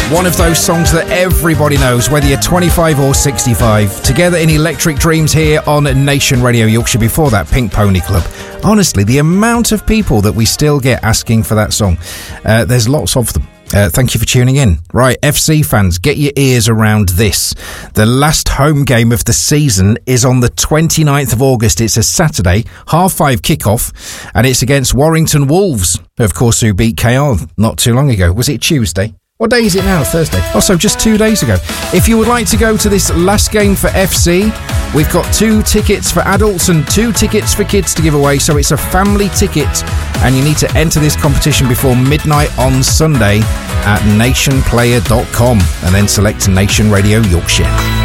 One of those songs that everybody knows, whether you're 25 or 65. Together in Electric Dreams here on Nation Radio Yorkshire. Before that, Pink Pony Club. Honestly, the amount of people that we still get asking for that song, there's lots of them. Thank you for tuning in. Right, FC fans, get your ears around this. The last home game of the season is on the 29th of August. It's a Saturday, 5:30 kickoff, and it's against Warrington Wolves, of course, who beat KR not too long ago. Was it Tuesday? What day is it now? Thursday. Also, just 2 days ago. If you would like to go to this last game for FC, we've got 2 tickets for adults and 2 tickets for kids to give away. So it's a family ticket, and you need to enter this competition before midnight on Sunday at nationplayer.com and then select Nation Radio Yorkshire.